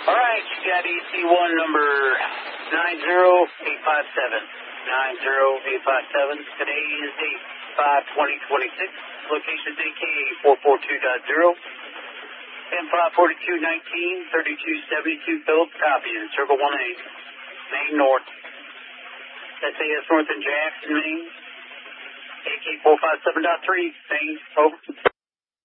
All right, you got EC1 number 90857. 90857. Today is date 5/20/26. Location is AKA 442.0. And 54219, 3272 Phillips, copy in Circle 1A, Main North. SAS North in Jackson, Maine. AK 457.3, Maine, over.